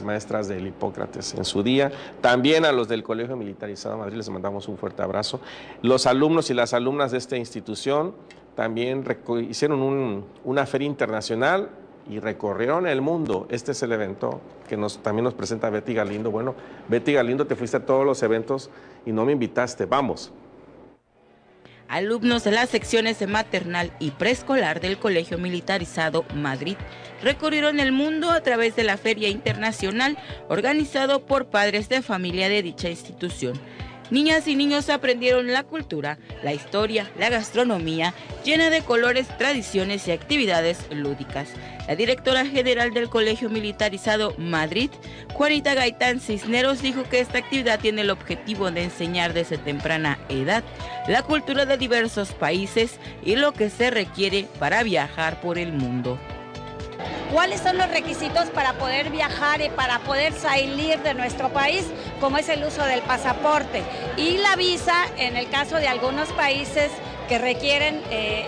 maestras del Hipócrates en su día, también a los del Colegio Militarizado de Madrid les mandamos un fuerte abrazo. Los alumnos y las alumnas de esta institución también hicieron una feria internacional y recorrieron el mundo. Este es el evento que también nos presenta Betty Galindo. Bueno, Betty Galindo, te fuiste a todos los eventos y no me invitaste, vamos. Alumnos de las secciones de maternal y preescolar del Colegio Militarizado Madrid recorrieron el mundo a través de la Feria Internacional organizado por padres de familia de dicha institución. Niñas y niños aprendieron la cultura, la historia, la gastronomía, llena de colores, tradiciones y actividades lúdicas. La directora general del Colegio Militarizado Madrid, Juanita Gaitán Cisneros, dijo que esta actividad tiene el objetivo de enseñar desde temprana edad la cultura de diversos países y lo que se requiere para viajar por el mundo. ¿Cuáles son los requisitos para poder viajar y para poder salir de nuestro país? Como es el uso del pasaporte y la visa en el caso de algunos países que requieren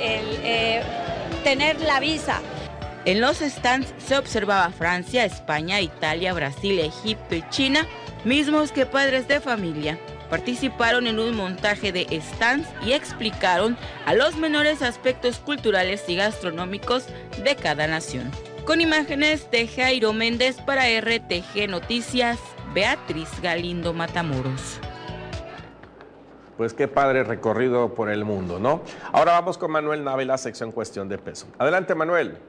tener la visa. En los stands se observaba Francia, España, Italia, Brasil, Egipto y China, mismos que padres de familia participaron en un montaje de stands y explicaron a los menores aspectos culturales y gastronómicos de cada nación. Con imágenes de Jairo Méndez para RTG Noticias, Beatriz Galindo Matamoros. Pues qué padre recorrido por el mundo, ¿no? Ahora vamos con Manuel Návila, sección Cuestión de Peso. Adelante, Manuel.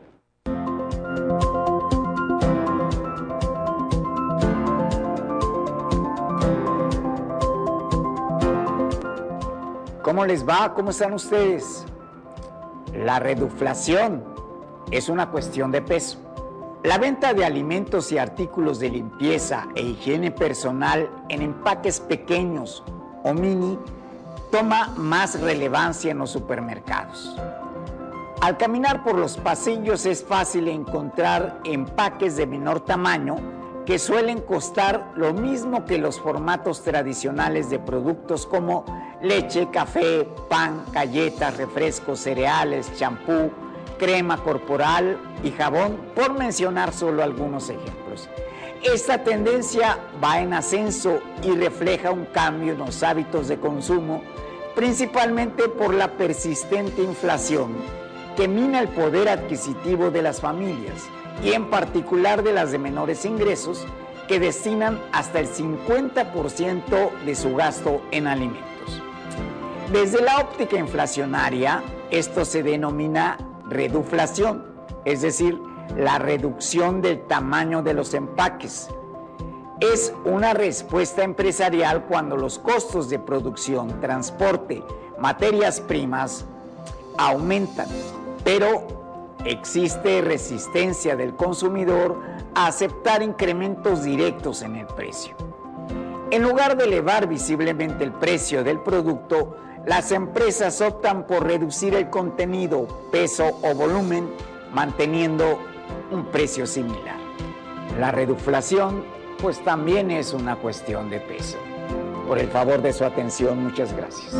¿Cómo les va? ¿Cómo están ustedes? La reduflación es una cuestión de peso. La venta de alimentos y artículos de limpieza e higiene personal en empaques pequeños o mini toma más relevancia en los supermercados. Al caminar por los pasillos es fácil encontrar empaques de menor tamaño que suelen costar lo mismo que los formatos tradicionales de productos como leche, café, pan, galletas, refrescos, cereales, champú, crema corporal y jabón, por mencionar solo algunos ejemplos. Esta tendencia va en ascenso y refleja un cambio en los hábitos de consumo, principalmente por la persistente inflación que mina el poder adquisitivo de las familias y en particular de las de menores ingresos, que destinan hasta el 50% de su gasto en alimentos. Desde la óptica inflacionaria, esto se denomina reduflación, es decir, la reducción del tamaño de los empaques. Es una respuesta empresarial cuando los costos de producción, transporte, materias primas aumentan, pero existe resistencia del consumidor a aceptar incrementos directos en el precio. En lugar de elevar visiblemente el precio del producto, las empresas optan por reducir el contenido, peso o volumen, manteniendo un precio similar. La reduflación, pues también es una cuestión de peso. Por el favor de su atención, muchas gracias.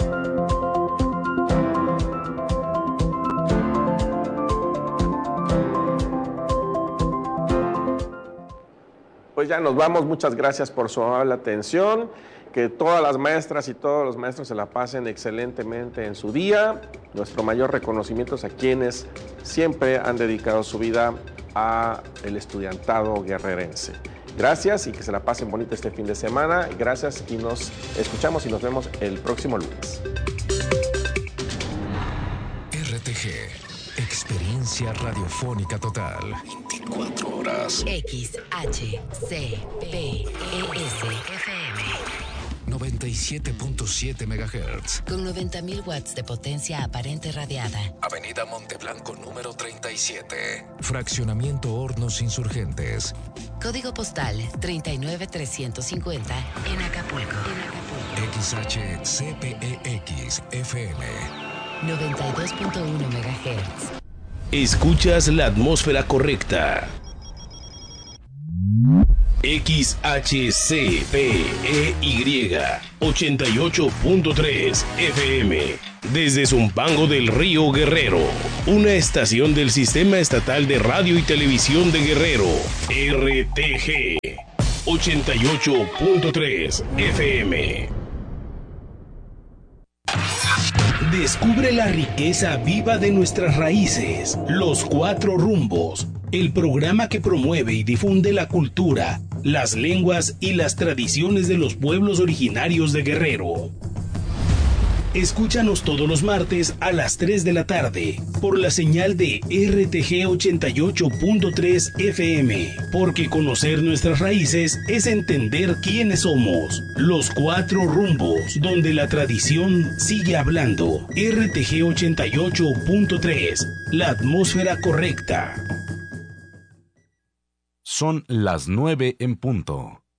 Pues ya nos vamos, muchas gracias por su amable atención, que todas las maestras y todos los maestros se la pasen excelentemente en su día. Nuestro mayor reconocimiento es a quienes siempre han dedicado su vida al estudiantado guerrerense. Gracias y que se la pasen bonita este fin de semana. Gracias y nos escuchamos y nos vemos el próximo lunes. RTG, experiencia radiofónica total. 24 horas. XHCPES-FM 97.7 MHz. con 90.000 watts de potencia aparente radiada. Avenida Monteblanco número 37. Fraccionamiento Hornos Insurgentes. Código postal 39350 en Acapulco. XHCPEX FM 92.1 MHz. Escuchas la atmósfera correcta. XHCPEY 88.3 FM desde Zumpango del Río Guerrero, una estación del Sistema Estatal de Radio y Televisión de Guerrero, RTG 88.3 FM. Descubre la riqueza viva de nuestras raíces. Los Cuatro Rumbos, el programa que promueve y difunde la cultura, las lenguas y las tradiciones de los pueblos originarios de Guerrero. Escúchanos todos los martes a las 3 de la tarde por la señal de RTG 88.3 FM, porque conocer nuestras raíces es entender quiénes somos. Los Cuatro Rumbos, donde la tradición sigue hablando. RTG 88.3, la atmósfera correcta. Son las 9 en punto.